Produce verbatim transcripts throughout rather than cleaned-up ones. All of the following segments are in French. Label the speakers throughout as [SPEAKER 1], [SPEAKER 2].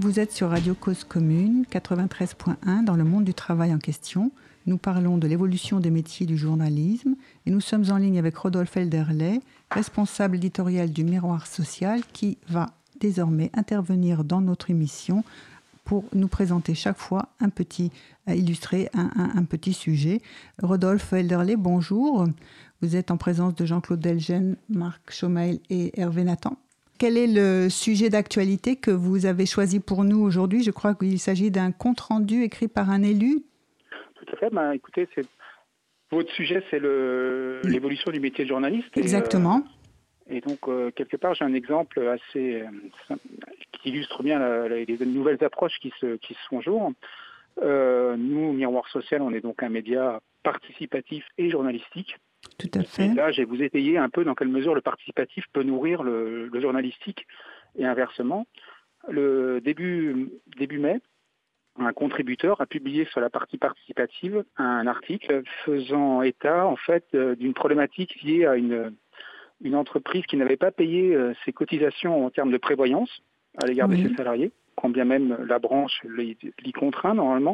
[SPEAKER 1] Vous êtes sur Radio Cause Commune, quatre-vingt-treize point un, dans le monde du travail en question. Nous parlons de l'évolution des métiers du journalisme et nous sommes en ligne avec Rodolphe Elderley, responsable éditorial du Miroir Social, qui va désormais intervenir dans notre émission pour nous présenter chaque fois un petit, euh, illustrer un, un, un petit sujet. Rodolphe Elderley, bonjour. Vous êtes en présence de Jean-Claude Delgen, Marc Chaumail et Hervé Nathan. Quel est le sujet d'actualité que vous avez choisi pour nous aujourd'hui ? Je crois qu'il s'agit d'un compte-rendu écrit par un élu.
[SPEAKER 2] Tout à fait. Ben, écoutez, c'est... votre sujet, c'est le... l'évolution du métier de journaliste.
[SPEAKER 1] Exactement.
[SPEAKER 2] Et, euh... et donc, euh, quelque part, j'ai un exemple assez euh, qui illustre bien la, la, les nouvelles approches qui se, qui se font jour. Euh, nous, Miroir Social, on est donc un média participatif et journalistique.
[SPEAKER 1] Tout à fait.
[SPEAKER 2] Et là, je vais vous étayer un peu dans quelle mesure le participatif peut nourrir le, le journalistique et inversement. Le début, début mai, un contributeur a publié sur la partie participative un article faisant état en fait d'une problématique liée à une, une entreprise qui n'avait pas payé ses cotisations en termes de prévoyance à l'égard oui. de ses salariés, quand bien même la branche l'y contraint normalement.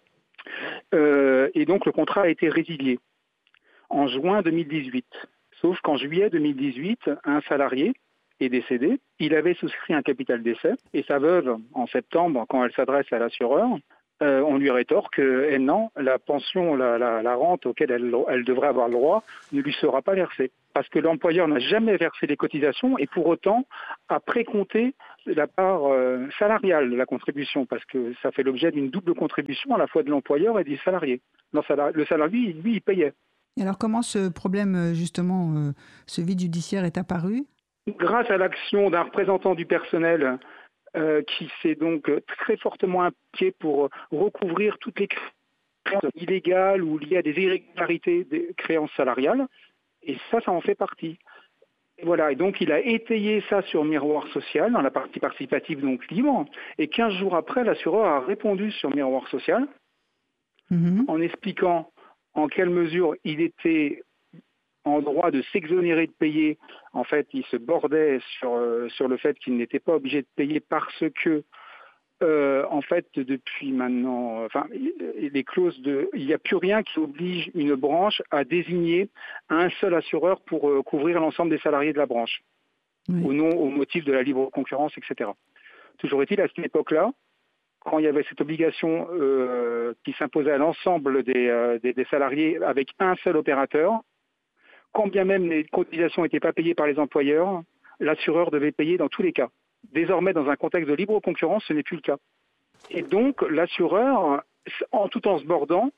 [SPEAKER 2] Euh, et donc le contrat a été résilié en juin deux mille dix-huit. Sauf qu'en juillet deux mille dix-huit, un salarié est décédé. Il avait souscrit un capital décès et sa veuve, en septembre, quand elle s'adresse à l'assureur, euh, on lui rétorque que eh non, la pension, la, la, la rente auquel elle, elle devrait avoir le droit ne lui sera pas versée. Parce que l'employeur n'a jamais versé les cotisations et pour autant a précompté la part euh, salariale de la contribution, parce que ça fait l'objet d'une double contribution à la fois de l'employeur et du salarié. Non, le salarié, lui, il payait.
[SPEAKER 1] Et alors comment ce problème, justement, euh, ce vide judiciaire est apparu ?
[SPEAKER 2] Grâce à l'action d'un représentant du personnel euh, qui s'est donc très fortement impliqué pour recouvrir toutes les créances illégales ou liées à des irrégularités des créances salariales. Et ça, ça en fait partie. Et voilà, et donc il a étayé ça sur Miroir Social, dans la partie participative donc libre. Et quinze jours après, l'assureur a répondu sur Miroir Social mmh. en expliquant en quelle mesure il était en droit de s'exonérer de payer. En fait, il se bordait sur, euh, sur le fait qu'il n'était pas obligé de payer parce que, euh, en fait, depuis maintenant, enfin, les clauses de, il n'y a plus rien qui oblige une branche à désigner un seul assureur pour euh, couvrir l'ensemble des salariés de la branche, oui. au nom, au motif de la libre concurrence, et cetera. Toujours est-il, à cette époque-là, quand il y avait cette obligation euh, qui s'imposait à l'ensemble des, euh, des, des salariés avec un seul opérateur, quand bien même les cotisations n'étaient pas payées par les employeurs, l'assureur devait payer dans tous les cas. Désormais, dans un contexte de libre concurrence, ce n'est plus le cas. Et donc, l'assureur, en tout en se bordant,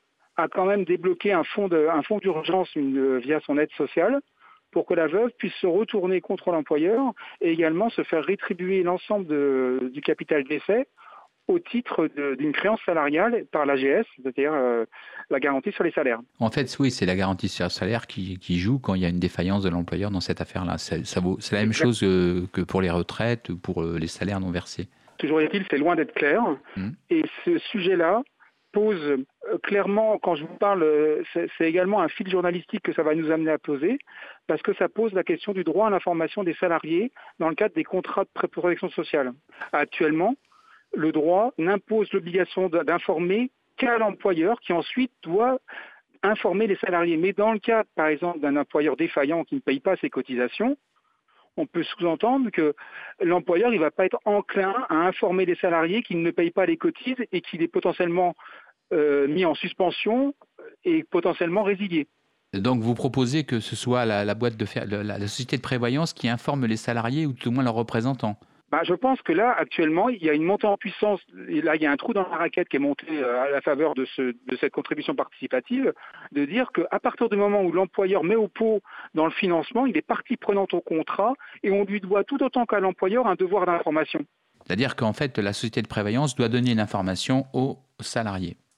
[SPEAKER 2] a quand même débloqué un fonds, de, un fonds d'urgence une, via son aide sociale pour que la veuve puisse se retourner contre l'employeur et également se faire rétribuer l'ensemble de, du capital d'essai au titre de, d'une créance salariale par l'A G S, c'est-à-dire euh, la garantie sur les salaires.
[SPEAKER 3] En fait, oui, c'est la garantie sur le salaire qui, qui joue quand il y a une défaillance de l'employeur dans cette affaire-là. C'est, ça vaut, c'est la même exact. chose euh, que pour les retraites, pour euh, les salaires non versés.
[SPEAKER 2] Toujours est-il, c'est loin d'être clair. Mmh. Et ce sujet-là pose euh, clairement, quand je vous parle, euh, c'est, c'est également un fil journalistique que ça va nous amener à poser, parce que ça pose la question du droit à l'information des salariés dans le cadre des contrats de protection sociale. Actuellement, le droit n'impose l'obligation d'informer qu'à l'employeur qui ensuite doit informer les salariés. Mais dans le cas, par exemple, d'un employeur défaillant qui ne paye pas ses cotisations, on peut sous-entendre que l'employeur ne va pas être enclin à informer les salariés qu'il ne paye pas les cotises et qu'il est potentiellement euh, mis en suspension et potentiellement résilié.
[SPEAKER 3] Donc vous proposez que ce soit la, la boîte de fer, la, la société de prévoyance qui informe les salariés ou tout au moins leurs représentants ?
[SPEAKER 2] Bah, je pense que là, actuellement, il y a une montée en puissance. Et là, il y a un trou dans la raquette qui est monté à la faveur de, ce, de cette contribution participative, de dire qu'à partir du moment où l'employeur met au pot dans le financement, il est partie prenante au contrat et on lui doit tout autant qu'à l'employeur un devoir d'information.
[SPEAKER 3] C'est-à-dire qu'en fait, la société de prévoyance doit donner une information aux salariés.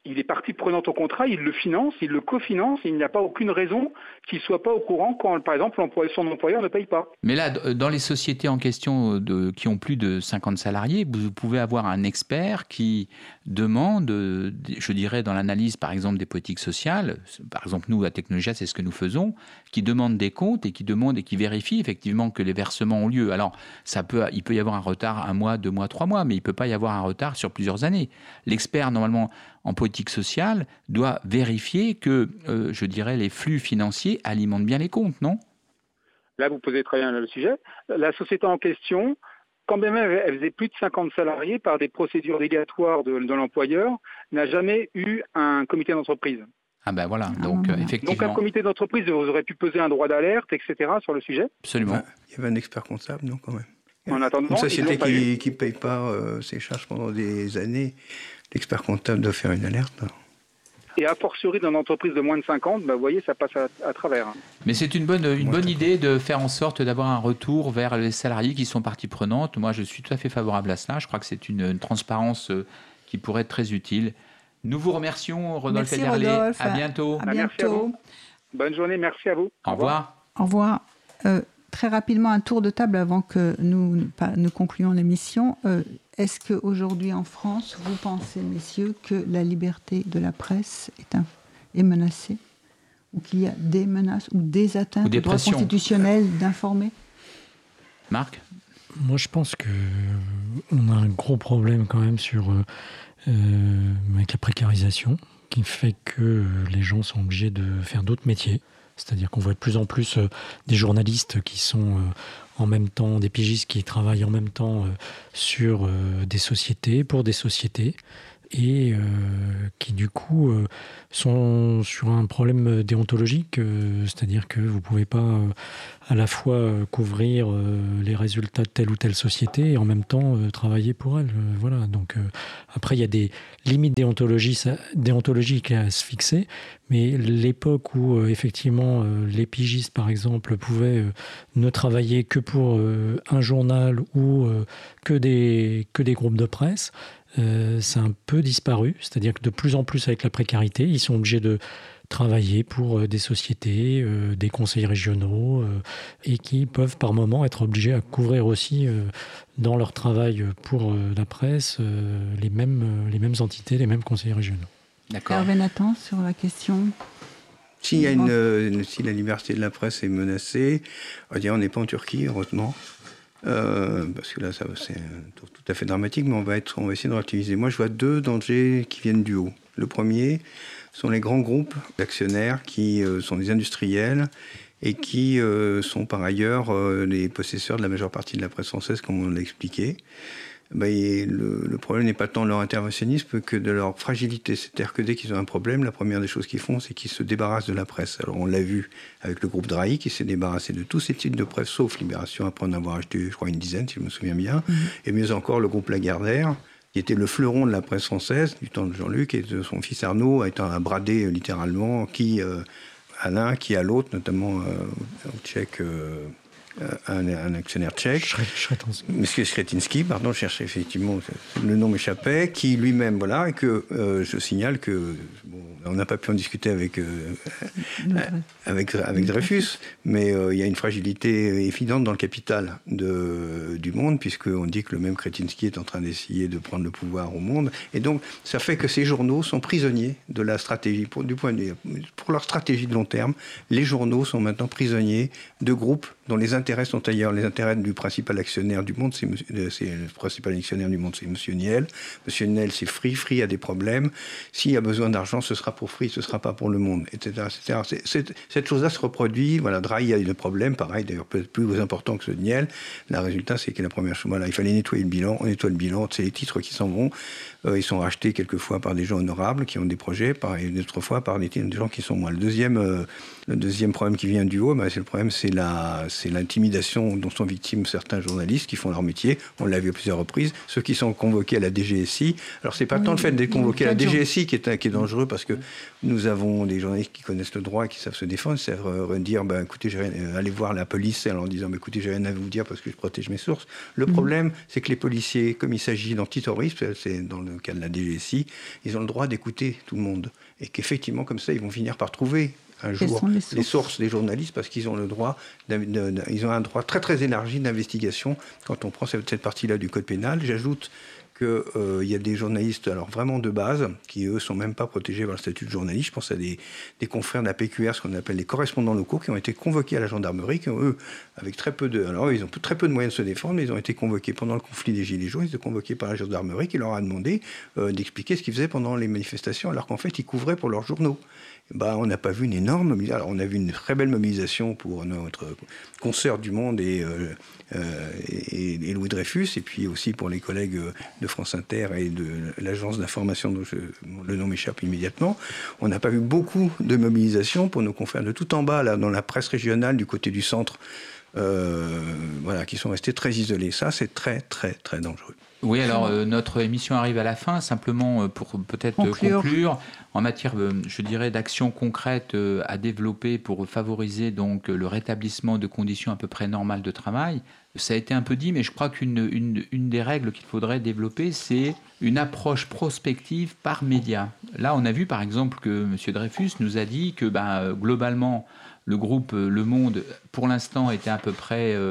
[SPEAKER 2] il est partie prenante au contrat, il le finance, il le cofinance, et il n'y a pas aucune raison qu'il ne soit pas au courant quand, par exemple, son employeur ne paye pas.
[SPEAKER 3] Mais là, dans les sociétés en question de, qui ont plus de cinquante salariés, vous pouvez avoir un expert qui demande, je dirais dans l'analyse par exemple des politiques sociales, par exemple nous à Technologia, c'est ce que nous faisons, qui demande des comptes et qui demande et qui vérifie effectivement que les versements ont lieu. Alors, ça peut, il peut y avoir un retard un mois, deux mois, trois mois, mais il ne peut pas y avoir un retard sur plusieurs années. L'expert, normalement, en politique sociale, doit vérifier que, euh, je dirais, les flux financiers alimentent bien les comptes, non ?
[SPEAKER 2] Là, vous posez très bien le sujet. La société en question, quand même elle faisait plus de cinquante salariés par des procédures délégatoires de, de l'employeur, n'a jamais eu un comité d'entreprise.
[SPEAKER 3] Ah ben voilà, donc
[SPEAKER 1] ah,
[SPEAKER 3] euh, effectivement.
[SPEAKER 2] Donc un comité d'entreprise, vous aurez pu peser un droit d'alerte, et cetera sur le sujet.
[SPEAKER 3] Absolument.
[SPEAKER 4] Ouais, il y avait un expert comptable, non, quand même.
[SPEAKER 2] En attendant,
[SPEAKER 4] une société qui ne paye pas euh, ses charges pendant des années, l'expert comptable doit faire une alerte. Là.
[SPEAKER 2] Et a fortiori dans une entreprise de moins de cinquante, bah, vous voyez, ça passe à, à travers.
[SPEAKER 3] Mais c'est une bonne, une
[SPEAKER 4] Moi,
[SPEAKER 3] bonne idée de faire en sorte d'avoir un retour vers les salariés qui sont partie prenante. Moi, je suis tout à fait favorable à cela. Je crois que c'est une, une transparence qui pourrait être très utile. Nous vous remercions, Rodolphe Federley. À bientôt.
[SPEAKER 1] À
[SPEAKER 2] bah,
[SPEAKER 1] bientôt.
[SPEAKER 2] Merci à vous. Bonne journée, merci à vous.
[SPEAKER 3] Au revoir.
[SPEAKER 1] Au revoir. Euh, très rapidement, un tour de table avant que nous, nous concluions l'émission. Euh, Est-ce qu'aujourd'hui en France, vous pensez, messieurs, que la liberté de la presse est, un, est menacée ? Ou qu'il y a des menaces ou des atteintes
[SPEAKER 3] ou des
[SPEAKER 1] au droit
[SPEAKER 3] pressions.
[SPEAKER 1] constitutionnel d'informer ?
[SPEAKER 3] Marc ?
[SPEAKER 5] Moi, je pense qu'on a un gros problème quand même sur, euh, avec la précarisation, qui fait que les gens sont obligés de faire d'autres métiers. C'est-à-dire qu'on voit de plus en plus euh, des journalistes qui sont euh, en même temps, des pigistes qui travaillent en même temps euh, sur euh, des sociétés, pour des sociétés, et euh, qui du coup euh, sont sur un problème déontologique, euh, c'est-à-dire que vous ne pouvez pas euh, à la fois euh, couvrir euh, les résultats de telle ou telle société et en même temps euh, travailler pour elle. Euh, voilà. Donc, euh, après, il y a des limites déontologiques à se fixer, mais l'époque où euh, effectivement euh, les pigistes, par exemple, pouvaient euh, ne travailler que pour euh, un journal ou euh, que, des, que des groupes de presse, Euh, c'est un peu disparu, c'est-à-dire que de plus en plus avec la précarité, ils sont obligés de travailler pour euh, des sociétés, euh, des conseils régionaux, euh, et qui peuvent par moment être obligés à couvrir aussi euh, dans leur travail pour euh, la presse euh, les, mêmes, euh, les mêmes entités, les mêmes conseils régionaux.
[SPEAKER 3] D'accord.
[SPEAKER 1] Hervé Nathan, sur la question.
[SPEAKER 4] S'il y a une, euh, si la liberté de la presse est menacée, on va dire on n'est pas en Turquie, heureusement. Euh, parce que là, ça, c'est tout à fait dramatique, mais on va, être, on va essayer de relativiser. Moi, je vois deux dangers qui viennent du haut. Le premier sont les grands groupes d'actionnaires qui euh, sont des industriels et qui euh, sont par ailleurs euh, les possesseurs de la majeure partie de la presse française, comme on l'a expliqué. Ben, le, le problème n'est pas tant de leur interventionnisme que de leur fragilité. C'est-à-dire que dès qu'ils ont un problème, la première des choses qu'ils font, c'est qu'ils se débarrassent de la presse. Alors on l'a vu avec le groupe Drahi, qui s'est débarrassé de tous ces titres de presse, sauf Libération, après en avoir acheté, je crois, une dizaine, si je me souviens bien. Mmh. Et mieux encore, le groupe Lagardère, qui était le fleuron de la presse française, du temps de Jean-Luc, et de son fils Arnaud, a été bradé littéralement, qui euh, à l'un, qui à l'autre, notamment euh, au Tchèque... Euh, Un, un actionnaire tchèque, M. Škretinsky, pardon, je cherchais effectivement, le nom m'échappait, qui lui-même, voilà, et que euh, je signale que, bon, on n'a pas pu en discuter avec, euh, avec, avec Dreyfus, mais euh, il y a une fragilité évidente dans le capital de, du monde, puisqu'on dit que le même Kretinsky est en train d'essayer de prendre le pouvoir au monde, et donc ça fait que ces journaux sont prisonniers de la stratégie, pour, du point de vue, pour leur stratégie de long terme, les journaux sont maintenant prisonniers de groupes dont les intérêts sont ailleurs. Les intérêts du principal actionnaire du monde, c'est, c'est le principal actionnaire du monde, c'est M. Niel. M. Niel, c'est Free. Free a des problèmes. S'il y a besoin d'argent, ce sera pour Free, ce ne sera pas pour le monde, et cetera, et cetera. C'est, c'est, cette chose-là se reproduit. Voilà, Drahi a des problèmes, pareil, d'ailleurs peut-être plus important que ceux de Niel. Le résultat, c'est que la première chose, voilà, il fallait nettoyer le bilan. On nettoie le bilan, c'est les titres qui s'en vont. Euh, ils sont rachetés quelquefois par des gens honorables qui ont des projets, par, et d'autres fois par des, des gens qui sont moins. Le deuxième, euh, le deuxième problème qui vient du haut, ben, c'est le problème, c'est la c'est l'intimidation dont sont victimes certains journalistes qui font leur métier. On l'a vu à plusieurs reprises. Ceux qui sont convoqués à la D G S I. Alors, c'est pas oui, tant le fait d'être convoqué à la D G S I qui est, qui est dangereux parce que nous avons des journalistes qui connaissent le droit et qui savent se défendre. C'est euh, dire, ben, écoutez, j'ai rien, euh, allez voir la police en leur disant, ben, écoutez, j'ai rien à vous dire parce que je protège mes sources. Le mmh. problème, c'est que les policiers, comme il s'agit d'antiterrorisme, c'est dans le cas de la D G S I, ils ont le droit d'écouter tout le monde. Et qu'effectivement, comme ça, ils vont finir par trouver un jour les sources? les sources des journalistes parce qu'ils ont le droit, de, de, de, ils ont un droit très très élargi d'investigation quand on prend cette, cette partie-là du code pénal. J'ajoute qu'il euh, y a des journalistes alors vraiment de base qui eux sont même pas protégés par le statut de journaliste. Je pense à des, des confrères de la P Q R, ce qu'on appelle les correspondants locaux, qui ont été convoqués à la gendarmerie, qui ont, eux, avec très peu de, alors ils ont très peu de moyens de se défendre, mais ils ont été convoqués pendant le conflit des Gilets jaunes. Ils ont été convoqués par la gendarmerie qui leur a demandé euh, d'expliquer ce qu'ils faisaient pendant les manifestations, alors qu'en fait ils couvraient pour leurs journaux. Bah, on n'a pas vu une énorme mobilisation. Alors, on a vu une très belle mobilisation pour notre consoeur du Monde et, euh, euh, et, et Louis Dreyfus, et puis aussi pour les collègues de France Inter et de l'agence d'information dont je, le nom m'échappe immédiatement. On n'a pas vu beaucoup de mobilisation pour nos confrères de tout en bas, là, dans la presse régionale, du côté du centre, euh, voilà, qui sont restés très isolés. Ça, c'est très, très, très dangereux.
[SPEAKER 3] Oui, alors euh, notre émission arrive à la fin. Simplement euh, pour peut-être conclure. conclure, en matière, euh, je dirais, d'actions concrètes euh, à développer pour favoriser donc le rétablissement de conditions à peu près normales de travail. Ça a été un peu dit, mais je crois qu'une une, une des règles qu'il faudrait développer, c'est une approche prospective par média. Là, on a vu par exemple que M. Dreyfus nous a dit que ben, globalement, le groupe Le Monde, pour l'instant, était à peu près... Euh,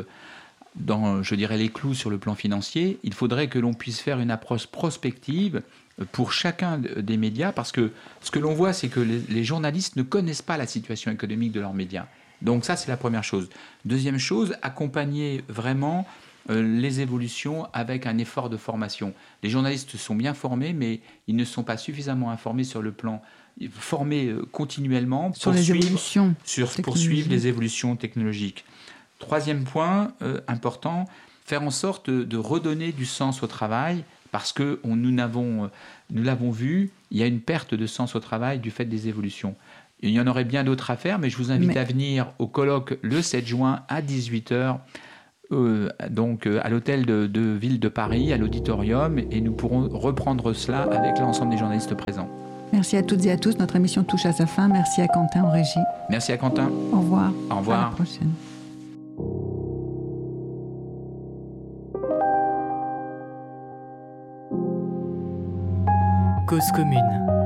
[SPEAKER 3] dans, je dirais, les clous sur le plan financier. Il faudrait que l'on puisse faire une approche prospective pour chacun des médias, parce que ce que l'on voit, c'est que les, les journalistes ne connaissent pas la situation économique de leurs médias. Donc ça, c'est la première chose. Deuxième chose, accompagner vraiment euh, les évolutions avec un effort de formation. Les journalistes sont bien formés, mais ils ne sont pas suffisamment informés sur le plan formés euh, continuellement
[SPEAKER 1] sur les évolutions
[SPEAKER 3] sur poursuivre les évolutions technologiques. Troisième point euh, important, faire en sorte de, de redonner du sens au travail, parce que on, nous, n'avons, nous l'avons vu, il y a une perte de sens au travail du fait des évolutions. Il y en aurait bien d'autres à faire, mais je vous invite mais... à venir au colloque le sept juin à dix-huit heures, euh, donc euh, à l'hôtel de, de Ville de Paris, à l'auditorium, et nous pourrons reprendre cela avec l'ensemble des journalistes présents.
[SPEAKER 1] Merci à toutes et à tous. Notre émission touche à sa fin. Merci à Quentin en régie.
[SPEAKER 3] Merci à Quentin.
[SPEAKER 1] Au revoir.
[SPEAKER 3] Au revoir.
[SPEAKER 1] À la prochaine.
[SPEAKER 6] Cause commune.